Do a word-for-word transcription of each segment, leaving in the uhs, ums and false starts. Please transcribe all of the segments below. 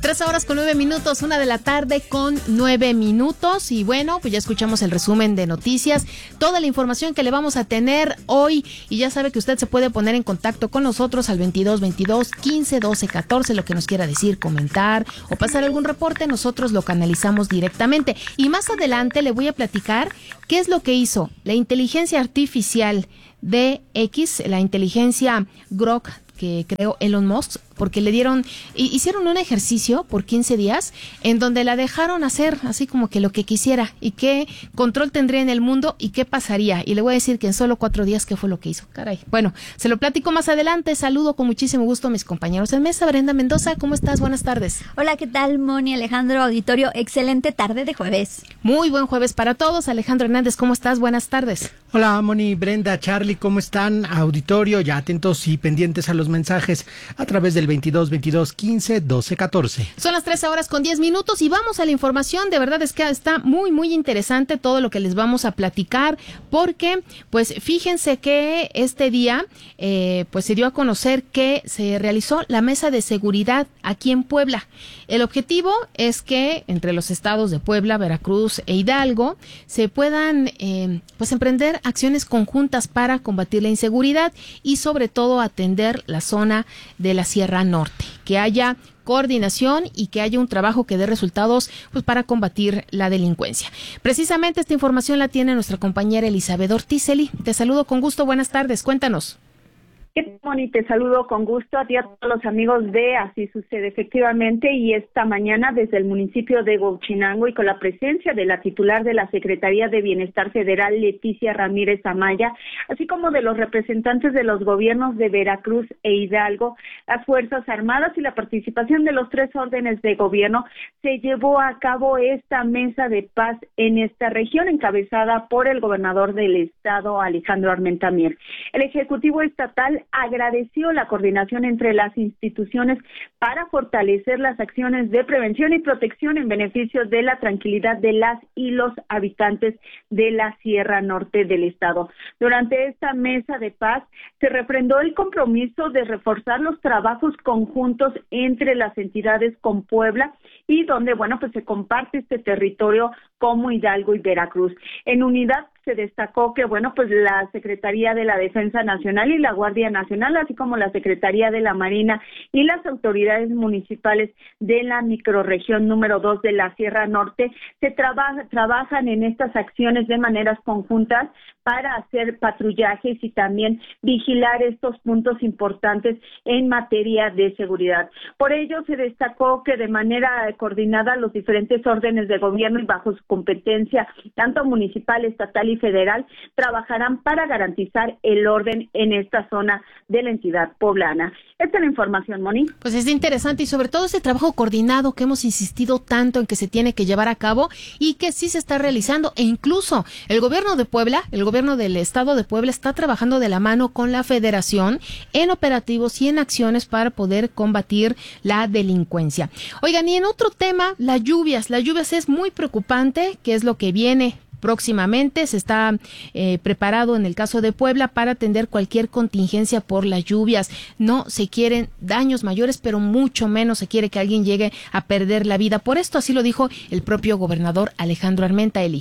Tres horas con nueve minutos, una de la tarde con nueve minutos. Y bueno, pues ya escuchamos el resumen de noticias, toda la información que le vamos a tener hoy. Y ya sabe que usted se puede poner en contacto con nosotros al veintidós veintidós quince doce catorce, lo que nos quiera decir, comentar o pasar algún reporte, nosotros lo canalizamos directamente. Y más adelante le voy a platicar qué es lo que hizo la inteligencia artificial de X, la inteligencia Grok que creó Elon Musk, porque le dieron, hicieron un ejercicio por quince días en donde la dejaron hacer así como que lo que quisiera y qué control tendría en el mundo y qué pasaría. Y le voy a decir que en solo cuatro días qué fue lo que hizo. Caray. Bueno, se lo platico más adelante. Saludo con muchísimo gusto a mis compañeros en mesa. Brenda Mendoza, ¿cómo estás? Buenas tardes. Hola, ¿qué tal, Moni, Alejandro, auditorio? Excelente tarde de jueves. Muy buen jueves para todos. Alejandro Hernández, ¿cómo estás? Buenas tardes. Hola, Moni, Brenda, Charlie, ¿cómo están? Auditorio, ya atentos y pendientes a los mensajes a través del veintidós veintidós quince doce catorce. Son las trece horas con diez minutos y vamos a la información. De verdad es que está muy, muy interesante todo lo que les vamos a platicar, porque, pues, fíjense que este día, eh, pues, se dio a conocer que se realizó la mesa de seguridad aquí en Puebla. El objetivo es que entre los estados de Puebla, Veracruz e Hidalgo se puedan, eh, pues, emprender acciones conjuntas para combatir la inseguridad y, sobre todo, atender la zona de la Sierra Norte, que haya coordinación y que haya un trabajo que dé resultados, pues, para combatir la delincuencia. Precisamente esta información la tiene nuestra compañera Elizabeth Ortiz. Eli, te saludo con gusto, buenas tardes, cuéntanos. ¿Qué tal, Moni? Te saludo con gusto a ti, a todos los amigos de Así Sucede, efectivamente, y esta mañana desde el municipio de Huauchinango y con la presencia de la titular de la Secretaría de Bienestar Federal, Leticia Ramírez Amaya, así como de los representantes de los gobiernos de Veracruz e Hidalgo, las Fuerzas Armadas y la participación de los tres órdenes de gobierno, se llevó a cabo esta mesa de paz en esta región, encabezada por el gobernador del estado, Alejandro Armenta Mier. El Ejecutivo Estatal agradeció la coordinación entre las instituciones para fortalecer las acciones de prevención y protección en beneficio de la tranquilidad de las y los habitantes de la Sierra Norte del estado. Durante esta mesa de paz se refrendó el compromiso de reforzar los trabajos conjuntos entre las entidades con Puebla y donde, bueno, pues se comparte este territorio como Hidalgo y Veracruz. En unidad se destacó que, bueno, pues la Secretaría de la Defensa Nacional y la Guardia Nacional, así como la Secretaría de la Marina y las autoridades municipales de la microrregión número dos de la Sierra Norte, se trabaja, trabajan en estas acciones de maneras conjuntas para hacer patrullajes y también vigilar estos puntos importantes en materia de seguridad. Por ello, se destacó que de manera coordinada los diferentes órdenes de gobierno y bajo su competencia, tanto municipal, estatal y federal, trabajarán para garantizar el orden en esta zona de la entidad poblana. Esta es la información, Moni. Pues es interesante y sobre todo ese trabajo coordinado que hemos insistido tanto en que se tiene que llevar a cabo y que sí se está realizando, e incluso el gobierno de Puebla, el gobierno del estado de Puebla está trabajando de la mano con la federación en operativos y en acciones para poder combatir la delincuencia. Oigan, y en otro tema, las lluvias, las lluvias es muy preocupante, que es lo que viene próximamente. Se está eh, preparado en el caso de Puebla para atender cualquier contingencia por las lluvias. No se quieren daños mayores, pero mucho menos se quiere que alguien llegue a perder la vida. Por esto así lo dijo el propio gobernador Alejandro Armenta. Eli.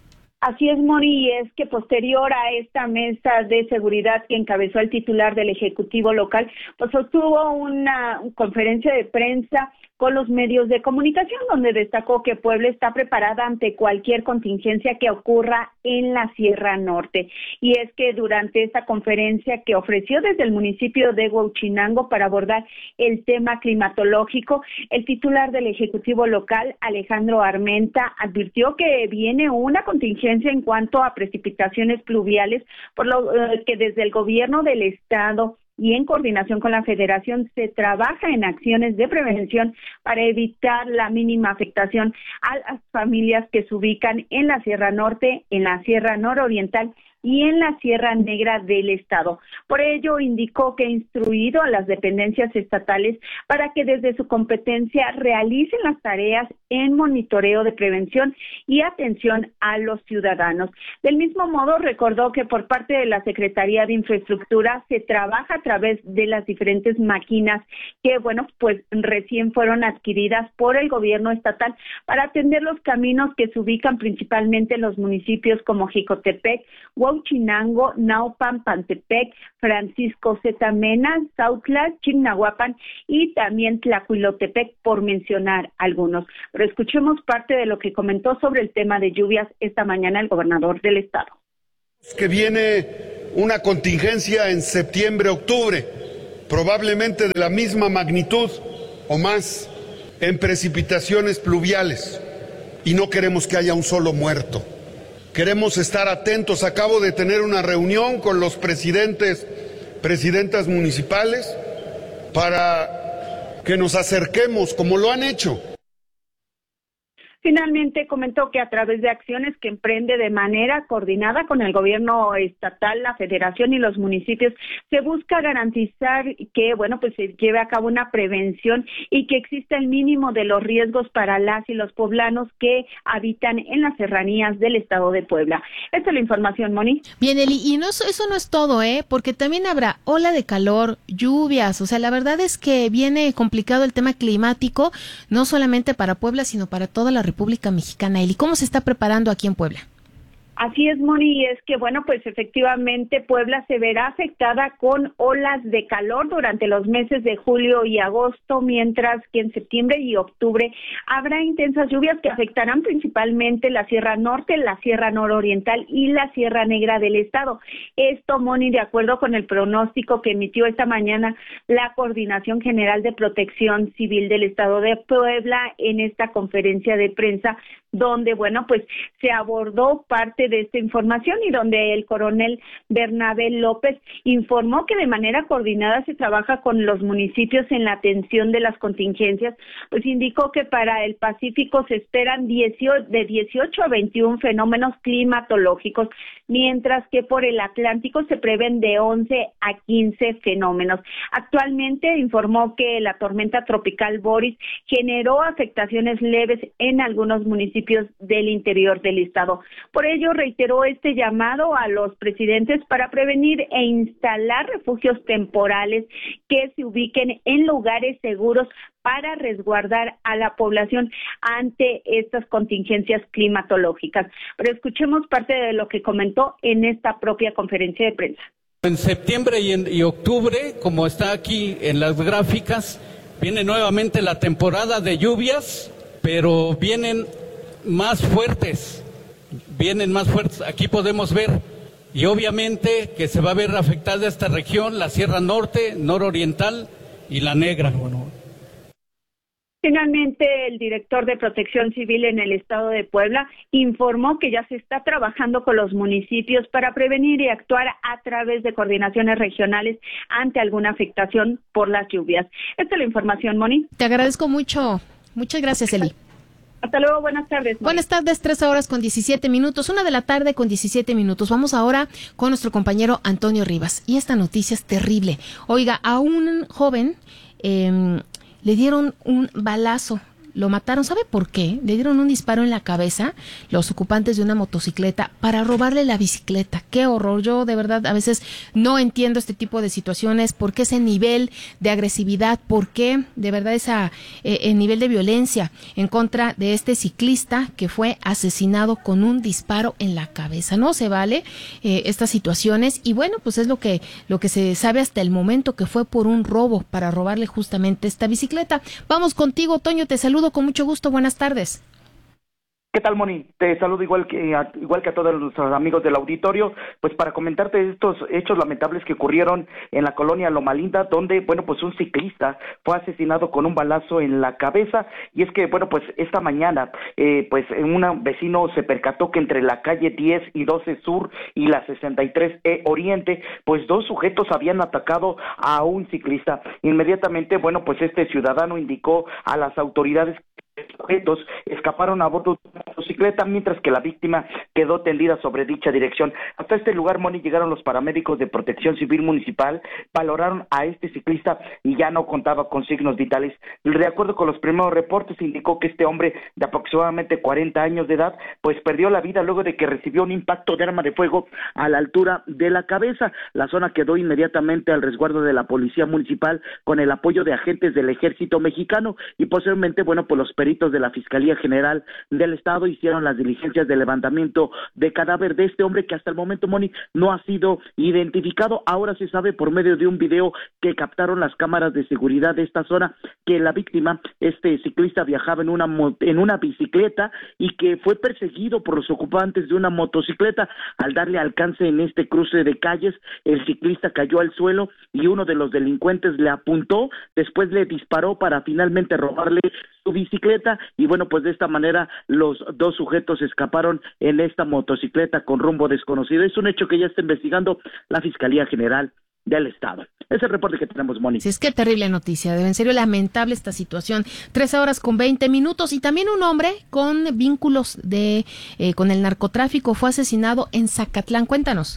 Así es, Moni, y es que posterior a esta mesa de seguridad que encabezó el titular del Ejecutivo local, pues sostuvo una conferencia de prensa con los medios de comunicación, donde destacó que Puebla está preparada ante cualquier contingencia que ocurra en la Sierra Norte. Y es que durante esta conferencia que ofreció desde el municipio de Huauchinango para abordar el tema climatológico, el titular del Ejecutivo local, Alejandro Armenta, advirtió que viene una contingencia en cuanto a precipitaciones pluviales, por lo eh, que desde el gobierno del estado y en coordinación con la Federación se trabaja en acciones de prevención para evitar la mínima afectación a las familias que se ubican en la Sierra Norte, en la Sierra Nororiental y en la Sierra Negra del estado. Por ello, indicó que ha instruido a las dependencias estatales para que desde su competencia realicen las tareas en monitoreo de prevención y atención a los ciudadanos. Del mismo modo, recordó que por parte de la Secretaría de Infraestructura se trabaja a través de las diferentes máquinas que, bueno, pues recién fueron adquiridas por el gobierno estatal para atender los caminos que se ubican principalmente en los municipios como Jicotepec, Huauchinango, Naupan, Pantepec, Francisco Zeta Mena, Sautla, Chignahuapan y también Tlacuilotepec, por mencionar algunos. Pero escuchemos parte de lo que comentó sobre el tema de lluvias esta mañana el gobernador del estado. Que viene una contingencia en septiembre, octubre, probablemente de la misma magnitud o más en precipitaciones pluviales, y no queremos que haya un solo muerto. Queremos estar atentos. Acabo de tener una reunión con los presidentes, presidentas municipales para que nos acerquemos, como lo han hecho. Finalmente comentó que a través de acciones que emprende de manera coordinada con el gobierno estatal, la federación y los municipios, se busca garantizar que, bueno, pues se lleve a cabo una prevención y que exista el mínimo de los riesgos para las y los poblanos que habitan en las serranías del estado de Puebla. Esta es la información, Moni. Bien, Eli, y no, eso no es todo, ¿eh? Porque también habrá ola de calor, lluvias, o sea, la verdad es que viene complicado el tema climático, no solamente para Puebla, sino para toda la República Mexicana. Eli, ¿cómo se está preparando aquí en Puebla? Así es, Moni, y es que, bueno, pues efectivamente Puebla se verá afectada con olas de calor durante los meses de julio y agosto, mientras que en septiembre y octubre habrá intensas lluvias que afectarán principalmente la Sierra Norte, la Sierra Nororiental y la Sierra Negra del estado. Esto, Moni, de acuerdo con el pronóstico que emitió esta mañana la Coordinación General de Protección Civil del estado de Puebla en esta conferencia de prensa, donde, bueno, pues se abordó parte de esta información y donde el coronel Bernabé López informó que de manera coordinada se trabaja con los municipios en la atención de las contingencias. Pues indicó que para el Pacífico se esperan dieciocho, de dieciocho a veintiún fenómenos climatológicos, mientras que por el Atlántico se prevén de once a quince fenómenos. Actualmente informó que la tormenta tropical Boris generó afectaciones leves en algunos municipios del interior del estado. Por ello, reiteró este llamado a los presidentes para prevenir e instalar refugios temporales que se ubiquen en lugares seguros para resguardar a la población ante estas contingencias climatológicas. Pero escuchemos parte de lo que comentó en esta propia conferencia de prensa. En septiembre y, en, y octubre, como está aquí en las gráficas, viene nuevamente la temporada de lluvias, pero vienen más fuertes, vienen más fuertes. Aquí podemos ver, y obviamente que se va a ver afectada esta región, la Sierra Norte, Nororiental y la Negra. Bueno. Finalmente, el director de Protección Civil en el estado de Puebla informó que ya se está trabajando con los municipios para prevenir y actuar a través de coordinaciones regionales ante alguna afectación por las lluvias. Esta es la información, Moni. Te agradezco mucho. Muchas gracias, Eli. Hasta luego, buenas tardes. Moni. Buenas tardes, tres horas con diecisiete minutos, una de la tarde con diecisiete minutos. Vamos ahora con nuestro compañero Antonio Rivas. Y esta noticia es terrible. Oiga, a un joven eh, le dieron un balazo. Lo mataron, ¿sabe por qué? Le dieron un disparo en la cabeza los ocupantes de una motocicleta para robarle la bicicleta. ¡Qué horror! Yo de verdad a veces no entiendo este tipo de situaciones. ¿Por qué ese nivel de agresividad? ¿Por qué de verdad esa eh, el nivel de violencia en contra de este ciclista que fue asesinado con un disparo en la cabeza? No se vale eh, estas situaciones y bueno, pues es lo que lo que se sabe hasta el momento, que fue por un robo para robarle justamente esta bicicleta. Vamos contigo, Toño, te saludo con mucho gusto, buenas tardes. ¿Qué tal, Moni? Te saludo igual que a, igual que a todos nuestros amigos del auditorio, pues para comentarte estos hechos lamentables que ocurrieron en la colonia Loma Linda, donde, bueno, pues un ciclista fue asesinado con un balazo en la cabeza, y es que, bueno, pues esta mañana, eh, pues un vecino se percató que entre la calle diez y doce Sur y la sesenta y tres E Oriente, pues dos sujetos habían atacado a un ciclista. Inmediatamente, bueno, pues este ciudadano indicó a las autoridades sujetos escaparon a bordo de un motocicleta motocicleta, mientras que la víctima quedó tendida sobre dicha dirección. Hasta este lugar, Moni, llegaron los paramédicos de Protección Civil Municipal, valoraron a este ciclista y ya no contaba con signos vitales. De acuerdo con los primeros reportes, indicó que este hombre de aproximadamente cuarenta años de edad, pues perdió la vida luego de que recibió un impacto de arma de fuego a la altura de la cabeza. La zona quedó inmediatamente al resguardo de la Policía Municipal con el apoyo de agentes del Ejército Mexicano y posteriormente, bueno, pues los peritos de la Fiscalía General del Estado hicieron las diligencias de levantamiento de cadáver de este hombre que hasta el momento, Moni, no ha sido identificado. Ahora se sabe por medio de un video que captaron las cámaras de seguridad de esta zona que la víctima, este ciclista, viajaba en una en una bicicleta y que fue perseguido por los ocupantes de una motocicleta. Al darle alcance en este cruce de calles, el ciclista cayó al suelo y uno de los delincuentes le apuntó, después le disparó para finalmente robarle su bicicleta y bueno, pues de esta manera los dos sujetos escaparon en esta motocicleta con rumbo desconocido. Es un hecho que ya está investigando la Fiscalía General del Estado. Es el reporte que tenemos, Moni. Sí, es que terrible noticia, de en serio lamentable esta situación. Trece horas con veinte minutos y también un hombre con vínculos de eh, con el narcotráfico fue asesinado en Zacatlán. Cuéntanos.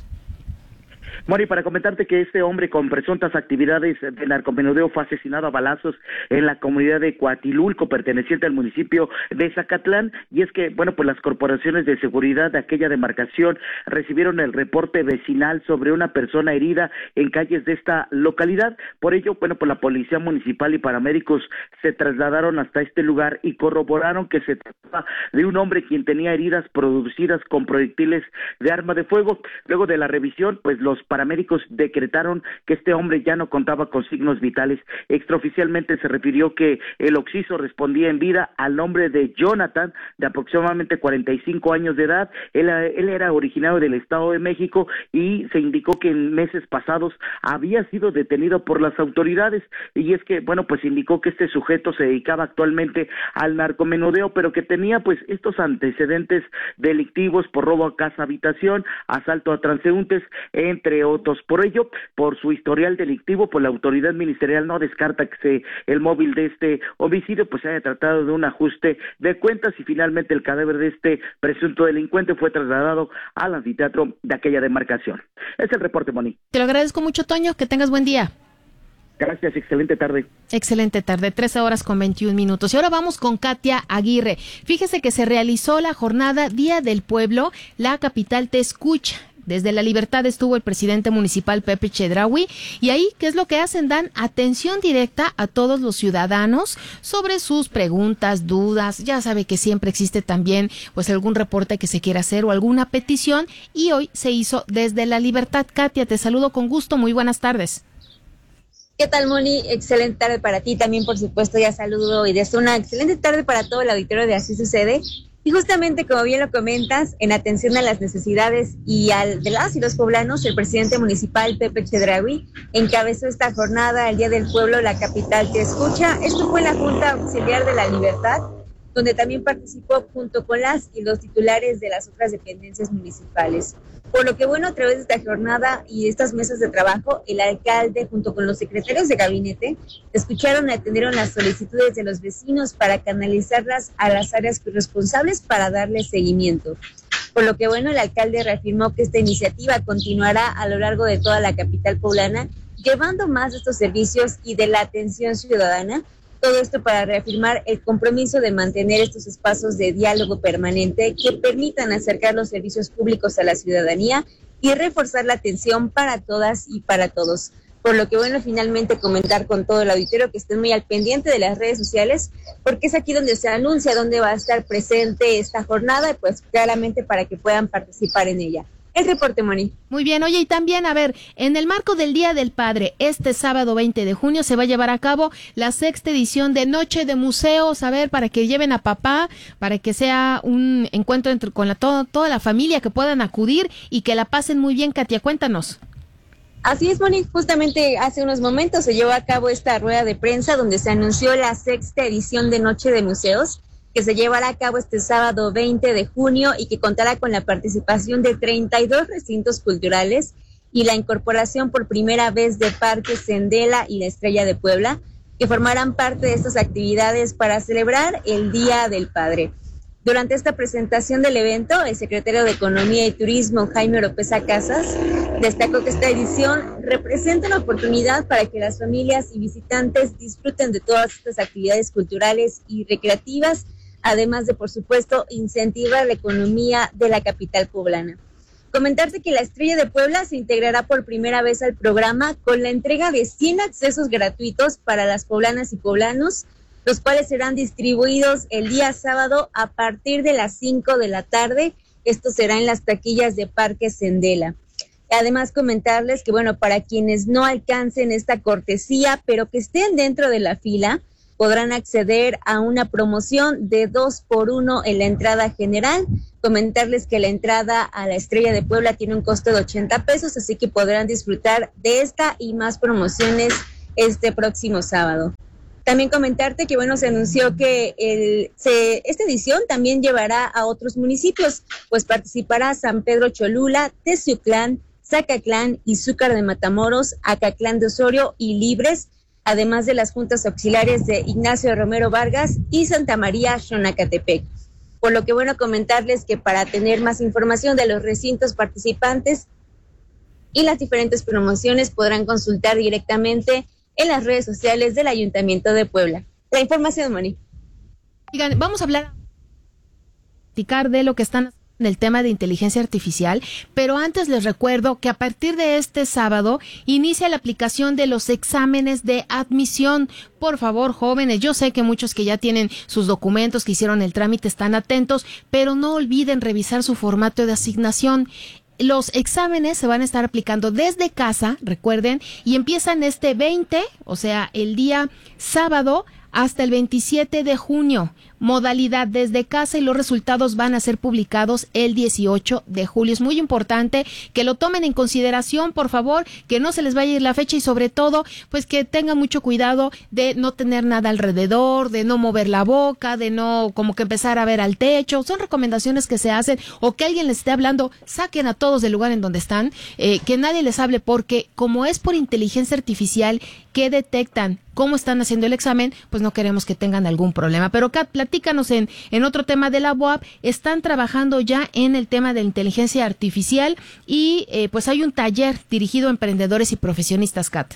Mori, para comentarte que este hombre con presuntas actividades de narcomenudeo fue asesinado a balazos en la comunidad de Coatilulco, perteneciente al municipio de Zacatlán, y es que, bueno, pues las corporaciones de seguridad de aquella demarcación recibieron el reporte vecinal sobre una persona herida en calles de esta localidad. Por ello, bueno, pues la Policía Municipal y paramédicos se trasladaron hasta este lugar y corroboraron que se trataba de un hombre quien tenía heridas producidas con proyectiles de arma de fuego. Luego de la revisión, pues los paramédicos decretaron que este hombre ya no contaba con signos vitales. Extraoficialmente se refirió que el occiso respondía en vida al nombre de Jonathan, de aproximadamente cuarenta y cinco años de edad. Él, él era originario del Estado de México y se indicó que en meses pasados había sido detenido por las autoridades. Y es que, bueno, pues indicó que este sujeto se dedicaba actualmente al narcomenudeo, pero que tenía pues estos antecedentes delictivos por robo a casa habitación, asalto a transeúntes, entre otros. Por ello, por su historial delictivo, pues la autoridad ministerial no descarta que se, el móvil de este homicidio pues se haya tratado de un ajuste de cuentas y finalmente el cadáver de este presunto delincuente fue trasladado al anfiteatro de aquella demarcación. Es el reporte, Moni. Te lo agradezco mucho, Toño, que tengas buen día. Gracias, excelente tarde. Excelente tarde, trece horas con veintiún minutos. Y ahora vamos con Katia Aguirre. Fíjese que se realizó la jornada Día del Pueblo, la capital te escucha. Desde La Libertad estuvo el presidente municipal Pepe Chedraui y ahí, ¿qué es lo que hacen? Dan atención directa a todos los ciudadanos sobre sus preguntas, dudas. Ya sabe que siempre existe también pues algún reporte que se quiera hacer o alguna petición y hoy se hizo desde La Libertad. Katia, te saludo con gusto. Muy buenas tardes. ¿Qué tal, Moni? Excelente tarde para ti. También, por supuesto, ya saludo y deseo una excelente tarde para todo el auditorio de Así Sucede. Y justamente, como bien lo comentas, en atención a las necesidades y al de las y los poblanos, el presidente municipal Pepe Chedraui encabezó esta jornada, el Día del Pueblo, la capital te escucha. Esto fue en la Junta Auxiliar de La Libertad, donde también participó junto con las y los titulares de las otras dependencias municipales. Por lo que, bueno, a través de esta jornada y estas mesas de trabajo, el alcalde junto con los secretarios de gabinete escucharon y atendieron las solicitudes de los vecinos para canalizarlas a las áreas responsables para darle seguimiento. Por lo que, bueno, el alcalde reafirmó que esta iniciativa continuará a lo largo de toda la capital poblana, llevando más de estos servicios y de la atención ciudadana. Todo esto para reafirmar el compromiso de mantener estos espacios de diálogo permanente que permitan acercar los servicios públicos a la ciudadanía y reforzar la atención para todas y para todos. Por lo que, bueno, finalmente comentar con todo el auditorio que estén muy al pendiente de las redes sociales, porque es aquí donde se anuncia dónde va a estar presente esta jornada, y pues claramente para que puedan participar en ella. El reporte, Moni. Muy bien, oye, y también, a ver, en el marco del Día del Padre, este sábado veinte de junio se va a llevar a cabo la sexta edición de Noche de Museos, a ver, para que lleven a papá, para que sea un encuentro entre, con la, todo, toda la familia, que puedan acudir y que la pasen muy bien. Katia, cuéntanos. Así es, Moni, justamente hace unos momentos se llevó a cabo esta rueda de prensa donde se anunció la sexta edición de Noche de Museos, que se llevará a cabo este sábado veinte de junio y que contará con la participación de treinta y dos recintos culturales y la incorporación por primera vez de Parque Sendela y la Estrella de Puebla, que formarán parte de estas actividades para celebrar el Día del Padre. Durante esta presentación del evento, el secretario de Economía y Turismo, Jaime Oropesa Casas, destacó que esta edición representa una oportunidad para que las familias y visitantes disfruten de todas estas actividades culturales y recreativas, además de, por supuesto, incentivar la economía de la capital poblana. Comentarte que la Estrella de Puebla se integrará por primera vez al programa con la entrega de cien accesos gratuitos para las poblanas y poblanos, los cuales serán distribuidos el día sábado a partir de las cinco de la tarde. Esto será en las taquillas de Parque Sendela. Además, comentarles que, bueno, para quienes no alcancen esta cortesía, pero que estén dentro de la fila, podrán acceder a una promoción de dos por uno en la entrada general. Comentarles que la entrada a la Estrella de Puebla tiene un costo de ochenta pesos, así que podrán disfrutar de esta y más promociones este próximo sábado. También comentarte que, bueno, se anunció que el, se, esta edición también llevará a otros municipios, pues participará San Pedro Cholula, Teciutlán, Zacatlán, Izúcar de Matamoros, Acatlán de Osorio y Libres, además de las juntas auxiliares de Ignacio Romero Vargas y Santa María Xonacatepec. Por lo que, bueno, comentarles que para tener más información de los recintos participantes y las diferentes promociones podrán consultar directamente en las redes sociales del Ayuntamiento de Puebla. La información, Moni. Oigan, vamos a hablar de lo que están en el tema de inteligencia artificial, pero antes les recuerdo que a partir de este sábado inicia la aplicación de los exámenes de admisión. Por favor, jóvenes, yo sé que muchos que ya tienen sus documentos, que hicieron el trámite, están atentos, pero no olviden revisar su formato de asignación. Los exámenes se van a estar aplicando desde casa, recuerden, y empiezan este veinte, o sea, el día sábado, hasta el veintisiete de junio. Modalidad desde casa y los resultados van a ser publicados el dieciocho de julio. Es muy importante que lo tomen en consideración, por favor, que no se les vaya a ir la fecha y sobre todo, pues que tengan mucho cuidado de no tener nada alrededor, de no mover la boca, de no como que empezar a ver al techo. Son recomendaciones que se hacen, o que alguien les esté hablando, saquen a todos del lugar en donde están, eh, que nadie les hable, porque como es por inteligencia artificial que detectan cómo están haciendo el examen, pues no queremos que tengan algún problema. Pero Kat, platícanos en, en otro tema de la U A P, están trabajando ya en el tema de la inteligencia artificial y eh, pues hay un taller dirigido a emprendedores y profesionistas, Kat.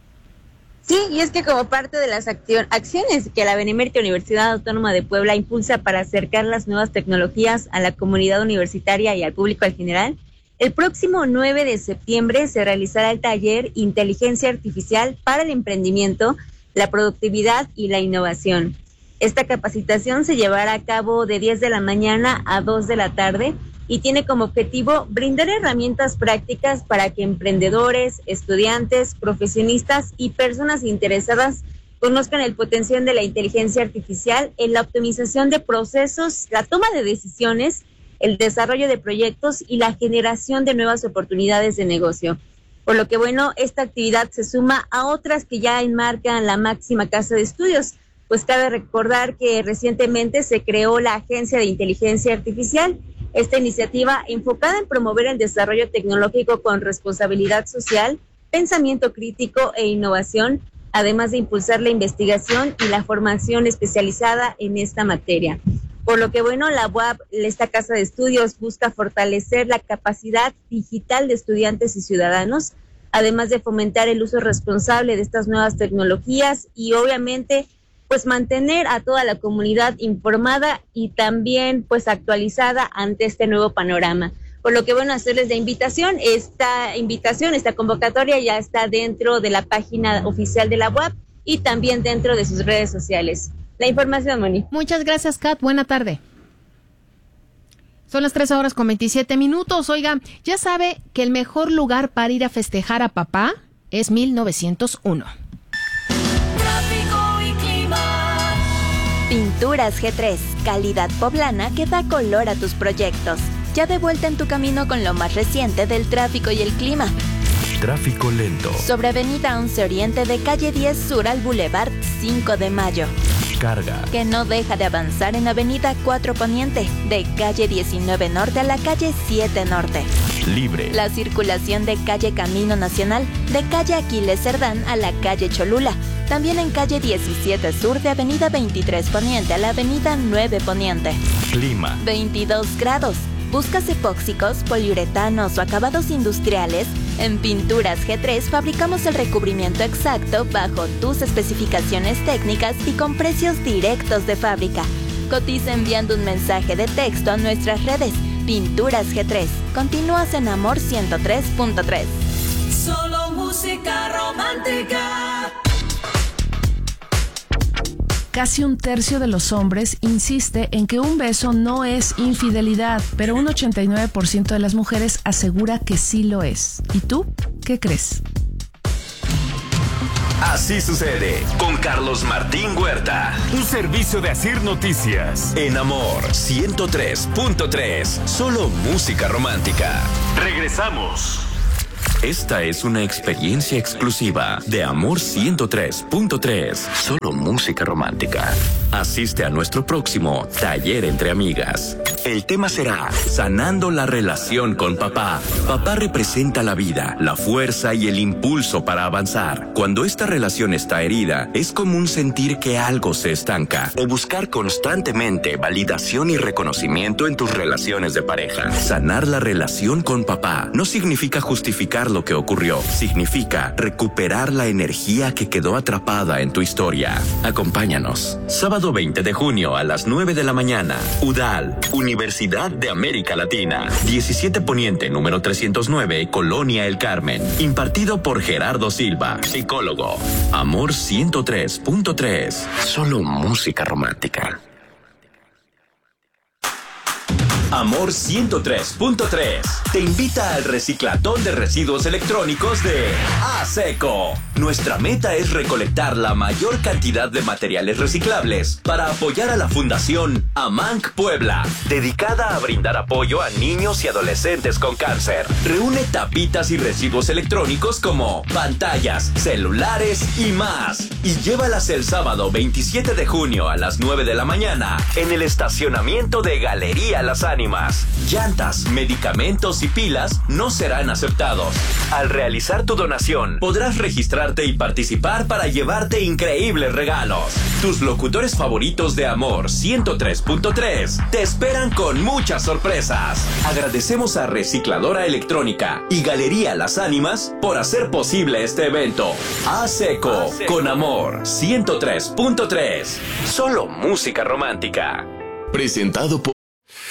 Sí, y es que como parte de las acción, acciones que la Benemérita Universidad Autónoma de Puebla impulsa para acercar las nuevas tecnologías a la comunidad universitaria y al público en general, el próximo nueve de septiembre se realizará el taller Inteligencia Artificial para el Emprendimiento, la Productividad y la Innovación. Esta capacitación se llevará a cabo de diez de la mañana a dos de la tarde y tiene como objetivo brindar herramientas prácticas para que emprendedores, estudiantes, profesionistas y personas interesadas conozcan el potencial de la inteligencia artificial en la optimización de procesos, la toma de decisiones, el desarrollo de proyectos y la generación de nuevas oportunidades de negocio. Por lo que, bueno, esta actividad se suma a otras que ya enmarcan la máxima casa de estudios, pues cabe recordar que recientemente se creó la Agencia de Inteligencia Artificial. Esta iniciativa enfocada en promover el desarrollo tecnológico con responsabilidad social, pensamiento crítico e innovación, además de impulsar la investigación y la formación especializada en esta materia. Por lo que, bueno, la U A P, esta casa de estudios, busca fortalecer la capacidad digital de estudiantes y ciudadanos, además de fomentar el uso responsable de estas nuevas tecnologías y, obviamente, pues mantener a toda la comunidad informada y también, pues, actualizada ante este nuevo panorama. Por lo que, bueno, hacerles la invitación, esta invitación, esta convocatoria ya está dentro de la página oficial de la U A P y también dentro de sus redes sociales. La información, Moni. Muchas gracias, Kat. Buena tarde. Son las tres horas con veintisiete minutos. Oiga, ya sabe que el mejor lugar para ir a festejar a papá es mil novecientos uno. Tráfico y clima. Pinturas G tres, calidad poblana que da color a tus proyectos. Ya de vuelta en tu camino con lo más reciente del tráfico y el clima. Tráfico lento. Sobre Avenida once Oriente de calle diez Sur al Boulevard cinco de Mayo. Carga. Que no deja de avanzar en Avenida cuatro Poniente, de calle diecinueve Norte a la calle siete Norte. Libre. La circulación de calle Camino Nacional, de calle Aquiles Cerdán a la calle Cholula. También en calle diecisiete Sur de Avenida veintitrés Poniente a la Avenida nueve Poniente. Clima. veintidós grados. ¿Buscas epóxicos, poliuretanos o acabados industriales? En Pinturas G tres fabricamos el recubrimiento exacto bajo tus especificaciones técnicas y con precios directos de fábrica. Cotiza enviando un mensaje de texto a nuestras redes. Pinturas G tres. Continúas en Amor ciento tres punto tres. Solo música romántica. Casi un tercio de los hombres insiste en que un beso no es infidelidad, pero un ochenta y nueve por ciento de las mujeres asegura que sí lo es. ¿Y tú? ¿Qué crees? Así sucede con Carlos Martín Huerta. Un servicio de Asir Noticias. En Amor ciento tres punto tres. Solo música romántica. Regresamos. Esta es una experiencia exclusiva de Amor ciento tres punto tres. Solo música romántica. Asiste a nuestro próximo taller entre amigas. El tema será Sanando la relación con papá. Papá representa la vida, la fuerza y el impulso para avanzar. Cuando esta relación está herida, es común sentir que algo se estanca o buscar constantemente validación y reconocimiento en tus relaciones de pareja. Sanar la relación con papá no significa justificar lo que ocurrió, significa recuperar la energía que quedó atrapada en tu historia. Acompáñanos. Sábado veinte de junio a las nueve de la mañana. UDAL, Universidad de América Latina. diecisiete Poniente, número trescientos nueve, Colonia El Carmen. Impartido por Gerardo Silva, psicólogo. Amor ciento tres punto tres. Solo música romántica. Amor ciento tres punto tres te invita al reciclatón de residuos electrónicos de ASECO. Nuestra meta es recolectar la mayor cantidad de materiales reciclables para apoyar a la Fundación AMANC Puebla, dedicada a brindar apoyo a niños y adolescentes con cáncer. Reúne tapitas y residuos electrónicos como pantallas, celulares y más, y llévalas el sábado veintisiete de junio a las nueve de la mañana en el estacionamiento de Galería Las Ánimas. Llantas, medicamentos y pilas no serán aceptados. Al realizar tu donación, podrás registrarte y participar para llevarte increíbles regalos. Tus locutores favoritos de Amor ciento tres punto tres te esperan con muchas sorpresas. Agradecemos a Recicladora Electrónica y Galería Las Ánimas por hacer posible este evento. ASECO, con Amor ciento tres punto tres. Solo música romántica. Presentado por...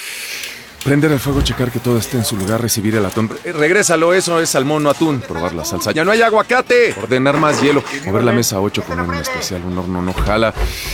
Prender el fuego, checar que todo esté en su lugar, recibir el atún. Eh, regrésalo, eso es salmón, no atún. Probar la salsa. ¡Ya no hay aguacate! Ordenar más hielo. Mover la mesa a ocho, poner un especial, un horno no jala.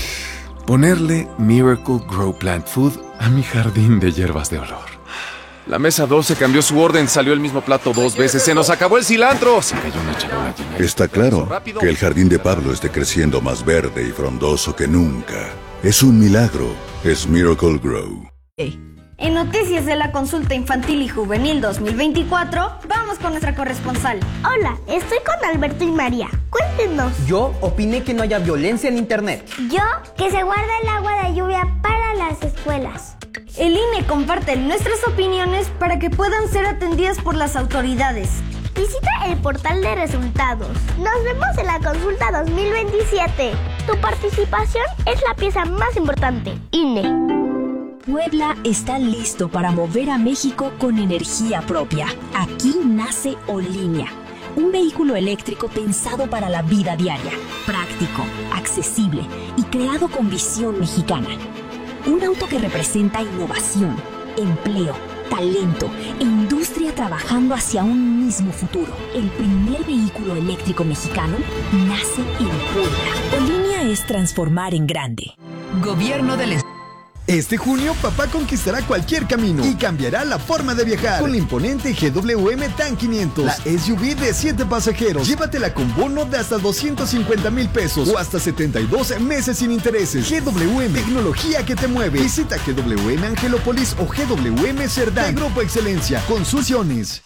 Ponerle Miracle Grow Plant Food a mi jardín de hierbas de olor. La mesa doce cambió su orden, salió el mismo plato dos veces. ¡Se nos acabó el cilantro! Se cayó una charola llena. Está claro que el jardín de Pablo esté creciendo más verde y frondoso que nunca. Es un milagro. Es Miracle Grow. Hey. En Noticias de la Consulta Infantil y Juvenil dos mil veinticuatro, vamos con nuestra corresponsal. Hola, estoy con Alberto y María. Cuéntenos. Yo opiné que no haya violencia en internet. Yo, que se guarda el agua de lluvia para las escuelas. El I N E comparte nuestras opiniones para que puedan ser atendidas por las autoridades. Visita el portal de resultados. Nos vemos en la Consulta dos mil veintisiete. Tu participación es la pieza más importante. I N E. Puebla está listo para mover a México con energía propia. Aquí nace Olinea, un vehículo eléctrico pensado para la vida diaria, práctico, accesible y creado con visión mexicana. Un auto que representa innovación, empleo, talento e industria trabajando hacia un mismo futuro. El primer vehículo eléctrico mexicano nace en Puebla. Olinea es transformar en grande. Gobierno del Estado. Este junio, papá conquistará cualquier camino y cambiará la forma de viajar con la imponente G W M TAN quinientos, la S U V de siete pasajeros. Llévatela con bono de hasta doscientos cincuenta mil pesos o hasta setenta y dos meses sin intereses. G W M, tecnología que te mueve. Visita G W M Angelópolis o G W M Cerdán. Grupo Excelencia, Consulciones.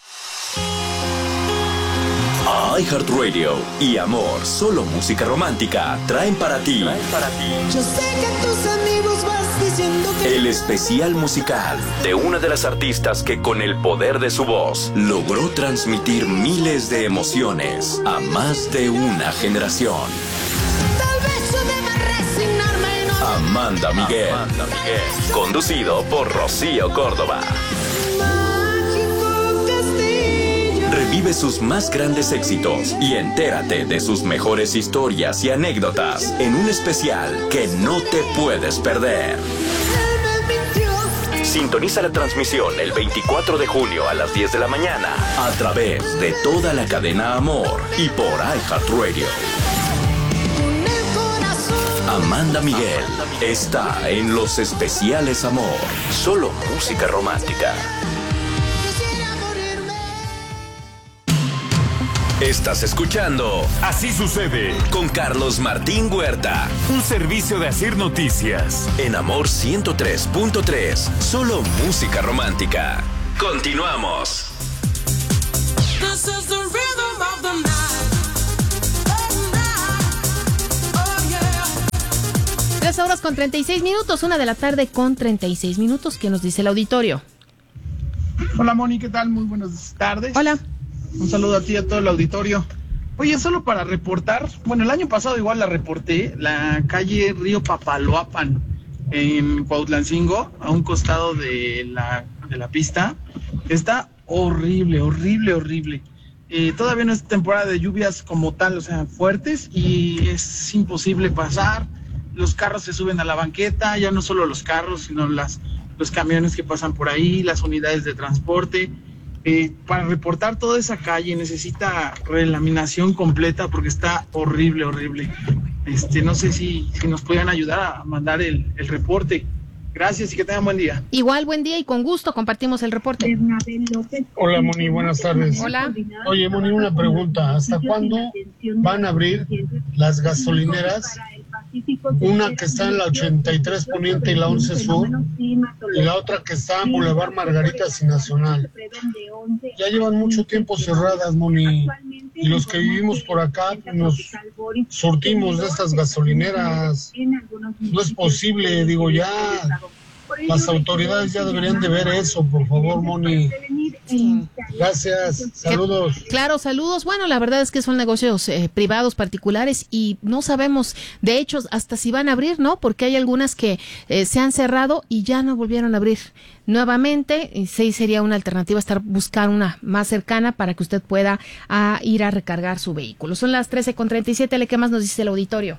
iHeartRadio y Amor, solo música romántica, traen para ti, traen para ti. Yo sé que tus amigos vas diciendo que el especial musical de una de las artistas que con el poder de su voz logró transmitir miles de emociones a más de una generación. tal vez yo deba resignarme, no. Amanda Miguel. Amanda Miguel. Conducido por Rocío Córdoba. Revive sus más grandes éxitos y entérate de sus mejores historias y anécdotas en un especial que no te puedes perder. Sintoniza la transmisión el veinticuatro de junio a las diez de la mañana a través de toda la cadena Amor y por iHeartRadio. Amanda Miguel está en los especiales Amor. Solo música romántica. Estás escuchando Así Sucede con Carlos Martín Huerta. Un servicio de Asir Noticias. En Amor ciento tres punto tres. Solo música romántica. Continuamos. Tres horas con treinta y seis minutos, una de la tarde con treinta y seis minutos. ¿Qué nos dice el auditorio? Hola Moni, ¿qué tal? Muy buenas tardes. Hola. Un saludo a ti y a todo el auditorio. Oye, solo para reportar, bueno, el año pasado igual la reporté, la calle Río Papaloapan en Cuautlancingo, a un costado de la, de la pista, está horrible, horrible, horrible. Eh, todavía no es temporada de lluvias como tal, o sea, fuertes, y es imposible pasar. Los carros se suben a la banqueta, ya no solo los carros, sino las, los camiones que pasan por ahí, las unidades de transporte. Eh, para reportar toda esa calle necesita relaminación completa porque está horrible, horrible. Este, no sé si, si nos puedan ayudar a mandar el, el reporte. Gracias y que tengan buen día. Igual, buen día y con gusto compartimos el reporte. Hola Moni, buenas tardes. Hola. Oye Moni, una pregunta. ¿Hasta cuándo van a abrir las gasolineras? Una que está en la ochenta y tres Poniente y la once Sur, y la otra que está en Boulevard Margaritas y Nacional. Ya llevan mucho tiempo cerradas, Moni, y los que vivimos por acá nos surtimos de estas gasolineras. No es posible, digo, ya las autoridades ya deberían de ver eso, por favor, Moni. Sí. Gracias, saludos. Que, claro, saludos. Bueno, la verdad es que son negocios eh, privados, particulares, y no sabemos, de hecho, hasta si van a abrir, ¿no? Porque hay algunas que eh, se han cerrado y ya no volvieron a abrir nuevamente. Y sí sería una alternativa estar buscar una más cercana para que usted pueda a, ir a recargar su vehículo. Son las trece con treinta y siete. ¿Qué más nos dice el auditorio?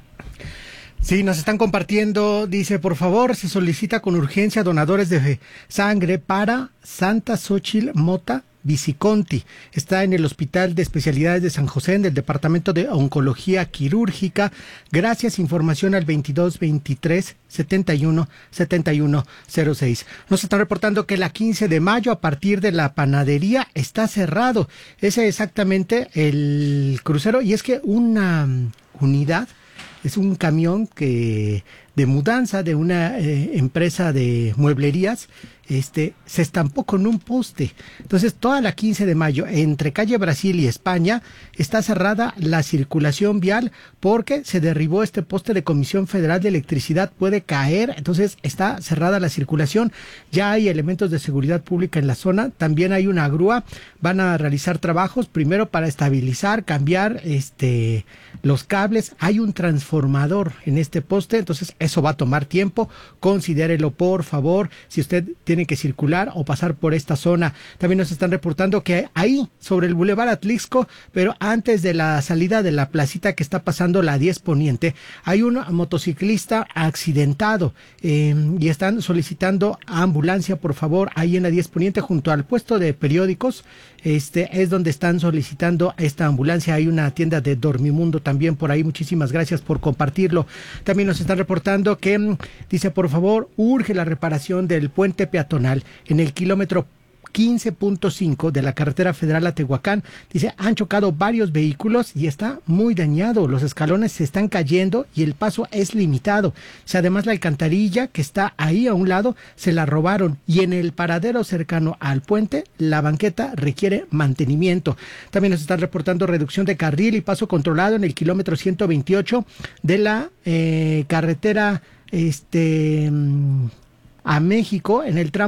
Sí, nos están compartiendo, dice, por favor, se solicita con urgencia donadores de sangre para Santa Xochitl Mota Viciconti. Está en el Hospital de Especialidades de San José, en el Departamento de Oncología Quirúrgica. Gracias, información al veintidós veintitrés setenta y uno setenta y uno cero seis. Nos están reportando que la quince de mayo, a partir de la panadería, está cerrado. Ese es exactamente el crucero, y es que una unidad, es un camión que de mudanza de una eh, empresa de mueblerías, este, se estampó con un poste. Entonces, toda la quince de mayo, entre calle Brasil y España, está cerrada la circulación vial porque se derribó este poste de Comisión Federal de Electricidad, puede caer, entonces está cerrada la circulación. Ya hay elementos de seguridad pública en la zona, también hay una grúa, van a realizar trabajos, primero para estabilizar, cambiar este los cables, hay un transformador en este poste, entonces eso va a tomar tiempo, considérelo por favor, si usted tiene que circular o pasar por esta zona. También nos están reportando que ahí, sobre el Boulevard Atlixco, pero antes de la salida de la placita que está pasando la diez Poniente, hay un motociclista accidentado eh, y están solicitando ambulancia, por favor, ahí en la diez Poniente, junto al puesto de periódicos, este es donde están solicitando esta ambulancia. Hay una tienda de Dormimundo también por ahí, muchísimas gracias por compartirlo. También nos están reportando que, dice, por favor, urge la reparación del puente peatonal en el kilómetro quince punto cinco de la carretera federal a Tehuacán. Dice, han chocado varios vehículos y está muy dañado, los escalones se están cayendo y el paso es limitado. O sea, además la alcantarilla que está ahí a un lado se la robaron, y en el paradero cercano al puente la banqueta requiere mantenimiento. También nos están reportando reducción de carril y paso controlado en el kilómetro ciento veintiocho de la eh, carretera este a México, en el tramo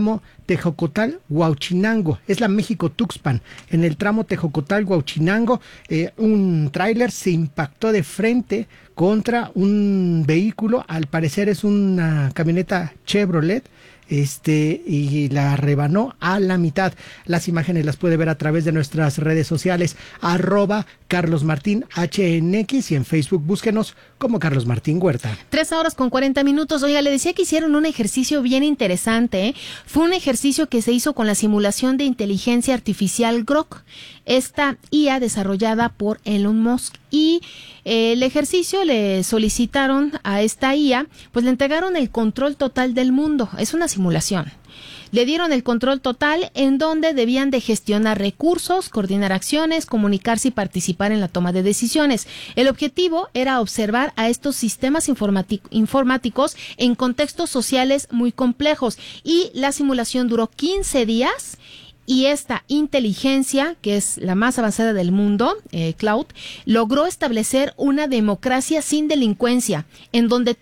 Tejocotal, Huauchinango. Es la México-Tuxpan. En el tramo Tejocotal, Huauchinango, eh, un tráiler se impactó de frente contra un vehículo. Al parecer es una camioneta Chevrolet. Este, y la rebanó a la mitad. Las imágenes las puede ver a través de nuestras redes sociales, arroba Carlos Martín H N X, y en Facebook búsquenos como Carlos Martín Huerta. Tres horas con cuarenta minutos. Oiga, le decía que hicieron un ejercicio bien interesante, ¿eh? Fue un ejercicio que se hizo con la simulación de inteligencia artificial Grok, esta I A desarrollada por Elon Musk. Y eh, el ejercicio le solicitaron a esta I A, pues le entregaron el control total del mundo. Es una simulación. Le dieron el control total en donde debían de gestionar recursos, coordinar acciones, comunicarse y participar en la toma de decisiones. El objetivo era observar a estos sistemas informáticos en contextos sociales muy complejos, y la simulación duró quince días. Y esta inteligencia, que es la más avanzada del mundo, eh, Cloud, logró establecer una democracia sin delincuencia, en donde